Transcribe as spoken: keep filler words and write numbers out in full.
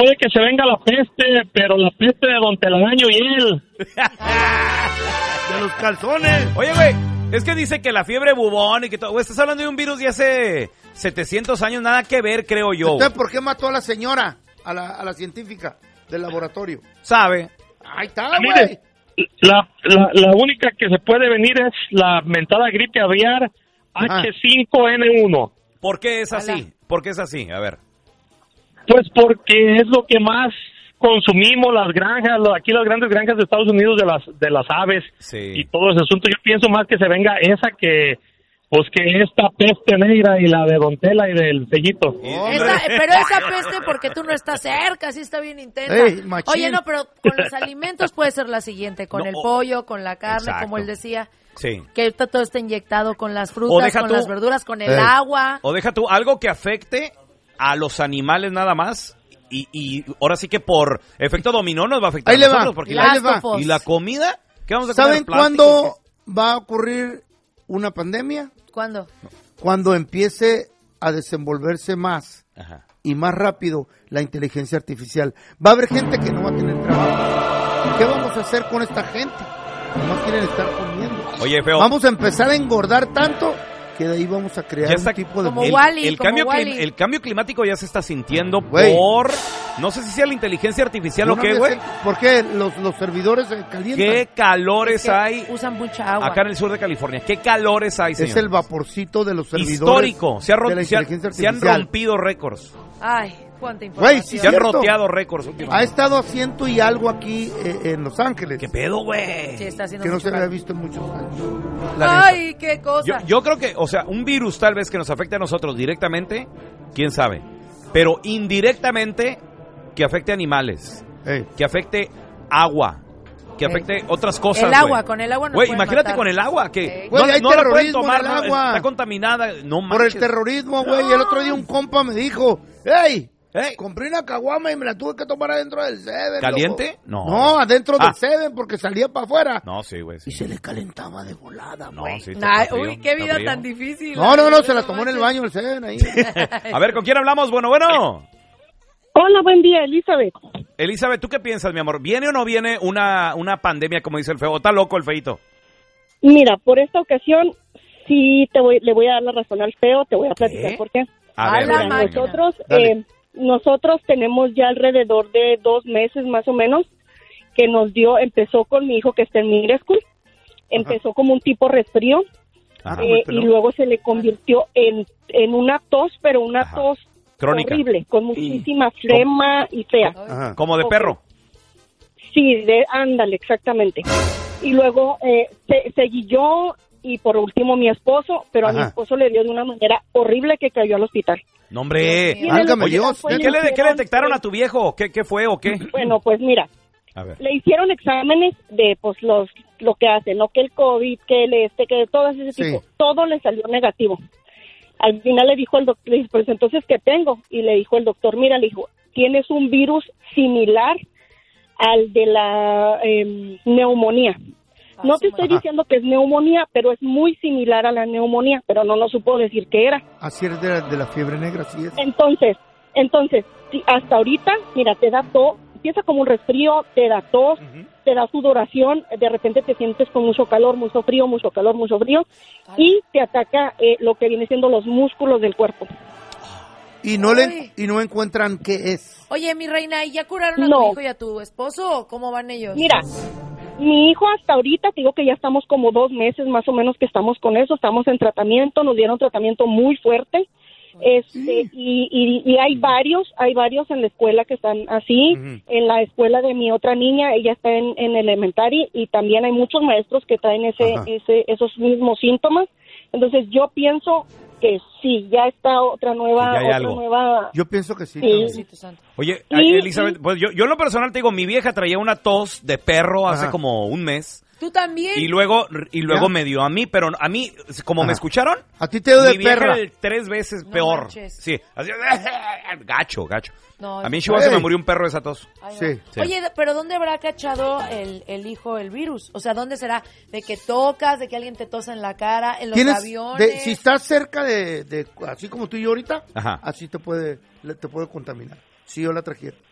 puede que se venga la peste, pero la peste de Don Telaraño y él. De los calzones. Oye, güey, es que dice que la fiebre bubón y que todo. Güey, estás hablando de un virus de hace setecientos años, nada que ver, creo yo. ¿Usted por qué mató a la señora, a la, a la científica del laboratorio? ¿Sabe? Ahí está, Mire, güey. La, la, la única que se puede venir es la mentada gripe aviar Ajá. H cinco N uno. ¿Por qué es así? ¿Por qué es así? A ver. Pues porque es lo que más consumimos las granjas, lo- aquí las grandes granjas de Estados Unidos de las de las aves Sí. y todo ese asunto. Yo pienso más que se venga esa que pues que esta peste negra y la de Don Tela y del sellito. Esa, pero esa peste porque tú no estás cerca, sí está bien intensa. Ey, machín. Oye, no, pero con los alimentos puede ser la siguiente, con No, el o- pollo, con la carne, Exacto. como él decía, Sí. que ahorita todo está inyectado con las O frutas, deja con tú- las verduras, con el Ey. agua. O deja tú algo que afecte a los animales nada más. Y, y ahora sí que por efecto dominó nos va a afectar Ahí a le va. nosotros. Porque Ahí la, le va. Last of Us. ¿Y la comida? ¿Qué vamos a comer? ¿Saben ¿Plástico? cuándo va a ocurrir una pandemia? ¿Cuándo? Cuando empiece a desenvolverse más Ajá. y más rápido la inteligencia artificial. Va a haber gente que no va a tener trabajo. ¿Qué vamos a hacer con esta gente? No quieren estar comiendo. Oye, feo. Vamos a empezar a engordar tanto que de ahí vamos a crear Ya está un tipo de... como el, Wall-E, el como cambio clim- Wall-E. el cambio climático ya se está sintiendo Güey. por... No sé si sea la inteligencia artificial Yo o no qué, voy a güey. hacer- ¿Por qué? Los, los servidores se calientan. ¿Qué calores Es que hay usan mucha agua. acá en el sur de California? ¿Qué calores hay, señor? Es el vaporcito de los servidores. Histórico. Se, ha ro- de la se ha- inteligencia se han artificial. rompido récords. Ay, cuánta Güey, información. sí, Se han cierto. roteado récords Ha últimamente. estado a ciento y algo aquí eh, en Los Ángeles. ¿Qué pedo, güey? Sí, está haciendo Que no mucho se había calor. visto en muchos años. La neta. Ay, qué Yo, cosa. yo creo que, o sea, un virus tal vez que nos afecte a nosotros directamente, quién sabe. Pero indirectamente, que afecte a animales, Ey. que afecte agua, que Ey. afecte otras cosas. El agua, güey. con el agua no Güey, pueden imagínate matar. con el agua, que Ey. no, Güey, hay no la pueden terrorismo en tomar, el no, agua. está contaminada. No Por manches. el terrorismo, güey. Y el otro día un compa me dijo, ¡Ey! Ey. Compré una caguama y me la tuve que tomar adentro del Seven. ¿Caliente? loco". No. No, adentro Ah. del Seven porque salía para afuera. No, sí, güey. Sí. Y se le calentaba de volada, No, güey. sí, Ay, está frío, uy, qué está vida frío. tan difícil. No, no, no, Ay, se la tomó en el manches. baño el Seven ahí. A ver, ¿con quién hablamos? Bueno, bueno. Hola, buen día, Elizabeth. Elizabeth, ¿tú qué piensas, mi amor? ¿Viene o no viene una, una pandemia, como dice el feo? ¿O está loco el feito? Mira, por esta ocasión sí te voy, le voy a dar la razón al feo, te voy a platicar ¿Qué? por qué. A A ver, la Mira, venga, máquina. venga. nosotros, Dale. eh, nosotros tenemos ya alrededor de dos meses más o menos que nos dio, empezó con mi hijo que está en middle school, empezó como un tipo resfrío Ajá. Ah, eh, pelón. y luego se le convirtió en, en una tos, pero una Ajá. tos Crónica. horrible, con muchísima flema y fea. Ajá. Como de Ok. perro. Sí, de, ándale, exactamente. Y luego eh, se- seguí yo y por último mi esposo, pero a mi Ajá. esposo le dio de una manera horrible que cayó al hospital. No, hombre. Dios mío. Válgame Oye, Dios. fue- ¿Y qué le, qué le detectaron a tu viejo? ¿Qué, qué fue o qué? Bueno, pues mira, A ver. le hicieron exámenes de pues los lo que hacen, no que el COVID, que el este, que todo ese Sí. tipo, todo le salió negativo. Al final le dijo el doctor, le dije, pues entonces ¿qué tengo? Y le dijo el doctor, mira, le dijo, tienes un virus similar al de la em, neumonía. No te estoy Ajá. diciendo que es neumonía, pero es muy similar a la neumonía, pero no nos supo decir qué era. Así es de la, de la fiebre negra, así es. Entonces, entonces, si hasta ahorita, mira, te da tos, empieza como un resfrío, te da tos, te da sudoración, de repente te sientes con mucho calor, mucho frío, mucho calor, mucho frío, y te ataca eh, lo que viene siendo los músculos del cuerpo. Y no Ay. le y no encuentran qué es. Oye, mi reina, ¿y ya curaron a No. tu hijo y a tu esposo? ¿Cómo van ellos? Mira, mi hijo hasta ahorita, te digo que ya estamos como dos meses más o menos que estamos con eso, estamos en tratamiento, nos dieron tratamiento muy fuerte, este, y, y, y hay varios, hay varios en la escuela que están así, Ujú. en la escuela de mi otra niña, ella está en, en elementary, y también hay muchos maestros que traen ese, Ajá. ese, esos mismos síntomas, entonces yo pienso que sí, ya está otra nueva, Que ya hay otra algo. nueva, Yo pienso que sí. Sí. también. Diosito santo. Oye, Sí, ay, Elizabeth, sí. pues yo, yo en lo personal te digo, mi vieja traía una tos de perro hace Ajá. como un mes. ¿Tú también? Y luego, y luego ¿Ya? me dio a mí, pero a mí, como me Ajá. escucharon, A ti te dio de mi vieja perra. el tres veces No peor. manches. Sí, así, gacho, gacho. No, A mí en es- Chihuahua se me Ey. murió un perro de esa tos. Ay, no. Sí. Sí. Oye, pero ¿dónde habrá cachado el, el hijo el virus? O sea, ¿dónde será? ¿De que tocas? ¿De que alguien te tosa en la cara? ¿En los Tienes aviones? de- si estás cerca de, de así como tú y yo ahorita, Ajá. así te puede le- te puede contaminar. Si yo la trajera.